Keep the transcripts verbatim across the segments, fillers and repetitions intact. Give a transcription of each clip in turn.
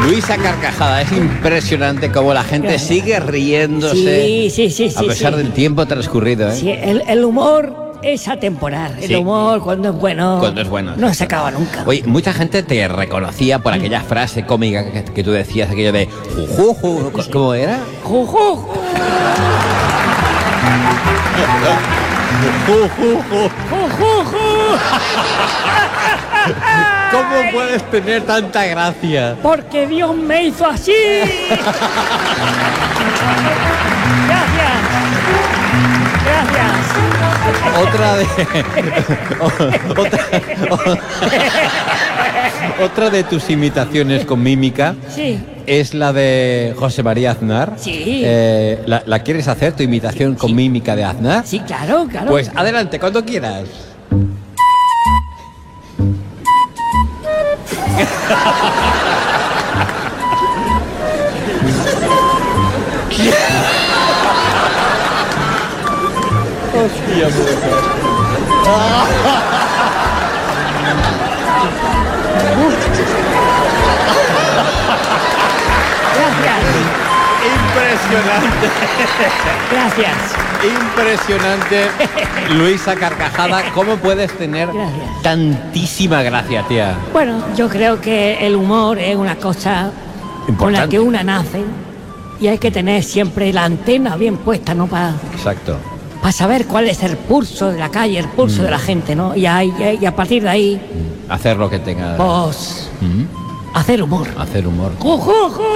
Luisa Carcajada, es impresionante cómo la gente sigue riéndose. Sí, sí, sí, a pesar sí. del tiempo transcurrido, ¿eh? Sí, el, el humor es atemporal. El Sí. humor, cuando es bueno, Cuando es bueno. no se acaba nunca. Oye, mucha gente te reconocía por aquella frase cómica que, que tú decías, aquello de jujuju, ¿no? ¿Cómo era? Juju. Jujuju. Jujuju. ¿Cómo puedes tener tanta gracia? Porque Dios me hizo así. Gracias. Gracias. Otra de otra, otra de tus imitaciones con mímica Sí. es la de José María Aznar. Sí. Eh, ¿la, la quieres hacer, tu imitación con Sí. mímica de Aznar? Sí, claro, claro. Pues adelante, cuando quieras. Hostia, Gracias. Impresionante. Gracias. Impresionante. Luisa Carcajada, ¿cómo puedes tener Gracias. tantísima gracia, tía? Bueno, yo creo que el humor es una cosa con la Importante. que una nace y hay que tener siempre la antena bien puesta, ¿no? Para Exacto. saber cuál es el pulso de la calle, el pulso Mm. de la gente, ¿no? Y, ahí- y a partir de ahí, Hacer lo que tenga. pues, Mm. hacer humor. Hacer humor. ¡Ju, ju, ju!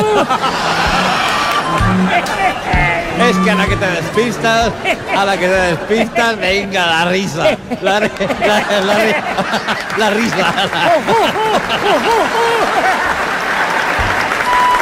Es que a la que te despistas, a la que te despistas, venga, la risa. La, ri- la, la ri- la risa. ¡Ju, ju, ju, ju, ju!